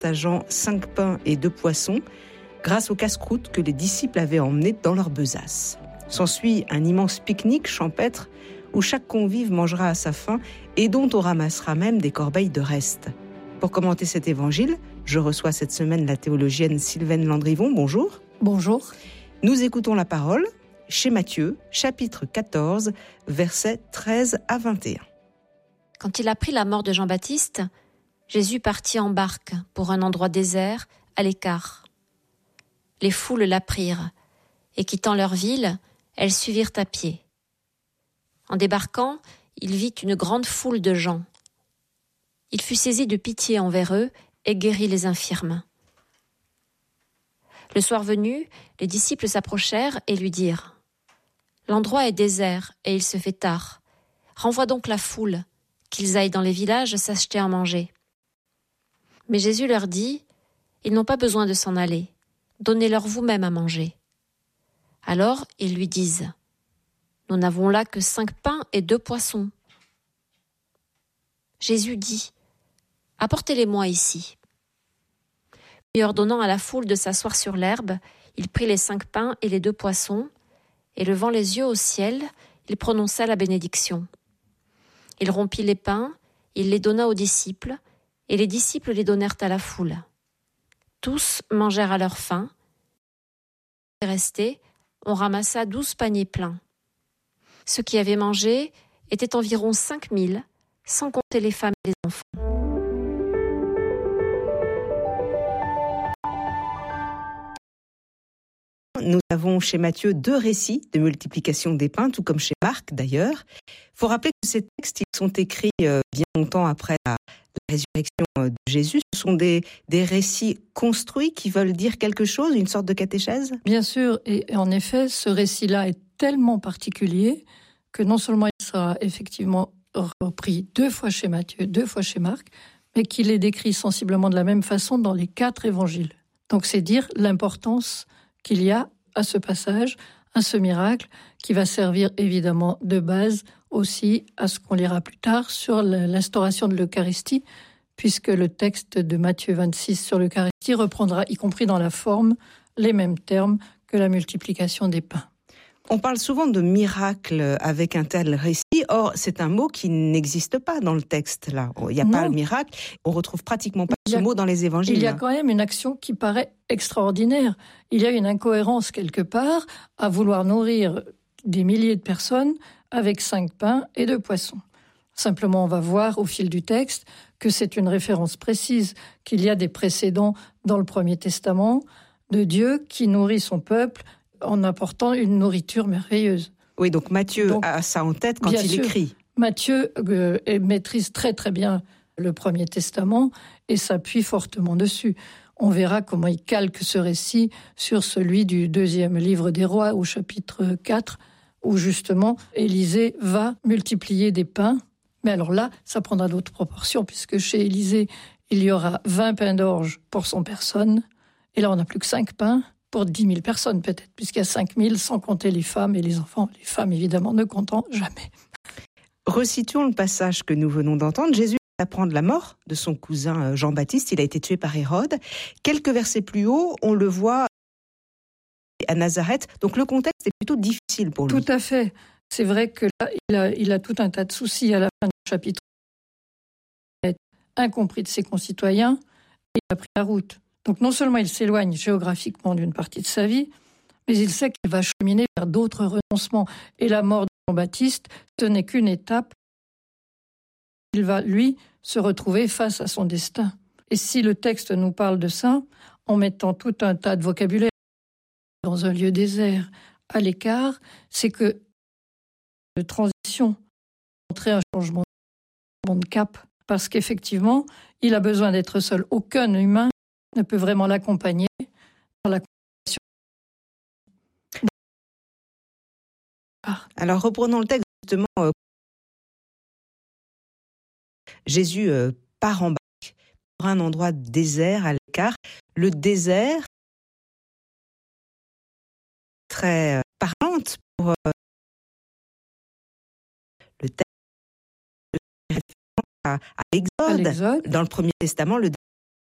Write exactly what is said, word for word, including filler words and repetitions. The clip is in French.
partageant cinq pains et deux poissons, grâce au casse-croûte que les disciples avaient emmené dans leur besace. S'ensuit un immense pique-nique champêtre où chaque convive mangera à sa faim et dont on ramassera même des corbeilles de restes. Pour commenter cet évangile, je reçois cette semaine la théologienne Sylvaine Landrivon. Bonjour. Bonjour. Nous écoutons la parole chez Matthieu, chapitre quatorze, versets treize à vingt et un. Quand il apprit la mort de Jean-Baptiste, Jésus partit en barque pour un endroit désert, à l'écart. Les foules l'apprirent, et quittant leur ville, elles suivirent à pied. En débarquant, il vit une grande foule de gens. Il fut saisi de pitié envers eux et guérit les infirmes. Le soir venu, les disciples s'approchèrent et lui dirent : « L'endroit est désert et il se fait tard. Renvoie donc la foule, qu'ils aillent dans les villages s'acheter à manger. » Mais Jésus leur dit : « Ils n'ont pas besoin de s'en aller. Donnez-leur vous-même à manger. » Alors ils lui disent : « Nous n'avons là que cinq pains et deux poissons. » Jésus dit : « Apportez-les-moi ici. » Puis ordonnant à la foule de s'asseoir sur l'herbe, il prit les cinq pains et les deux poissons, et levant les yeux au ciel, il prononça la bénédiction. Il rompit les pains, il les donna aux disciples, et les disciples les donnèrent à la foule. Tous mangèrent à leur faim. Et resté, on ramassa douze paniers pleins. Ceux qui avaient mangé étaient environ cinq mille, sans compter les femmes et les enfants. Nous avons chez Matthieu deux récits de multiplication des pains, tout comme chez Marc d'ailleurs. Il faut rappeler que ces textes ils sont écrits bien longtemps après la, la résurrection de Jésus. Ce sont des, des récits construits qui veulent dire quelque chose, une sorte de catéchèse ? Bien sûr, et en effet, ce récit-là est tellement particulier que non seulement il sera effectivement repris deux fois chez Matthieu, deux fois chez Marc, mais qu'il est décrit sensiblement de la même façon dans les quatre évangiles. Donc c'est dire l'importance qu'il y a à ce passage, à ce miracle, qui va servir évidemment de base aussi à ce qu'on lira plus tard sur l'instauration de l'Eucharistie, puisque le texte de Matthieu vingt-six sur l'Eucharistie reprendra, y compris dans la forme, les mêmes termes que la multiplication des pains. On parle souvent de miracle avec un tel récit. Or, c'est un mot qui n'existe pas dans le texte, là. Il n'y a non. pas le miracle. On retrouve pratiquement pas ce a, mot dans les évangiles. Il y a quand même une action qui paraît extraordinaire. Il y a une incohérence quelque part à vouloir nourrir des milliers de personnes avec cinq pains et deux poissons. Simplement, on va voir au fil du texte que c'est une référence précise, qu'il y a des précédents dans le Premier Testament de Dieu qui nourrit son peuple en apportant une nourriture merveilleuse. Oui, donc Matthieu donc, a ça en tête quand il sûr, écrit. Matthieu euh, maîtrise très très bien le Premier Testament et s'appuie fortement dessus. On verra comment il calque ce récit sur celui du deuxième livre des rois au chapitre quatre, où justement Élisée va multiplier des pains. Mais alors là, ça prendra d'autres proportions, puisque chez Élisée, il y aura vingt pains d'orge pour cent personnes, et là on n'a plus que cinq pains pour dix mille personnes peut-être, puisqu'il y a cinq mille sans compter les femmes et les enfants. Les femmes, évidemment, ne comptant jamais. Resituons le passage que nous venons d'entendre. Jésus apprend de la mort de son cousin Jean-Baptiste. Il a été tué par Hérode. Quelques versets plus haut, on le voit à Nazareth. Donc le contexte est plutôt difficile pour lui. Tout à fait. C'est vrai que là, il a, il a tout un tas de soucis à la fin du chapitre. Il est incompris de ses concitoyens et il a pris la route. Donc non seulement il s'éloigne géographiquement d'une partie de sa vie, mais il sait qu'il va cheminer vers d'autres renoncements. Et la mort de Jean-Baptiste, ce n'est qu'une étape. Il va, lui, se retrouver face à son destin. Et si le texte nous parle de ça, en mettant tout un tas de vocabulaire dans un lieu désert, à l'écart, c'est que de transition, montrer un changement de cap, parce qu'effectivement, il a besoin d'être seul. Aucun humain ne peut vraiment l'accompagner dans la conversation. Alors reprenons le texte justement. Euh, Jésus euh, part en barque pour un endroit désert à l'écart. Le désert, très euh, parlante pour euh, le texte à, à, Exode. à l'Exode. Dans le Premier Testament, le